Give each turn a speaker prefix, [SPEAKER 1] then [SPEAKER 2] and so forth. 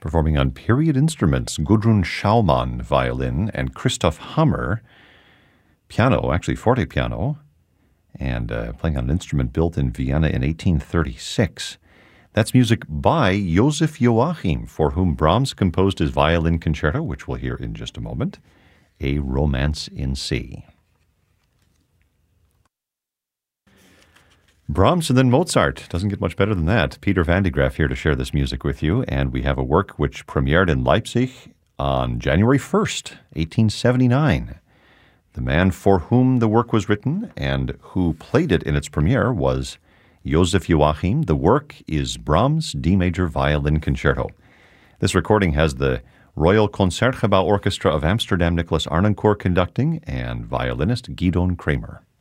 [SPEAKER 1] performing on period instruments, Gudrun Schaumann, violin, and Christoph Hammer, piano, actually forte piano, and playing on an instrument built in Vienna in 1836. That's music by Joseph Joachim, for whom Brahms composed his violin concerto, which we'll hear in just a moment, A Romance in C. Brahms and then Mozart. Doesn't get much better than that. Peter Van de Graaff here to share this music with you, and we have a work which premiered in Leipzig on January 1st, 1879. The man for whom the work was written and who played it in its premiere was Joseph Joachim. The work is Brahms' D Major Violin Concerto. This recording has the Royal Concertgebouw Orchestra of Amsterdam Nicholas Arnoncourt conducting and violinist Gidon Kramer.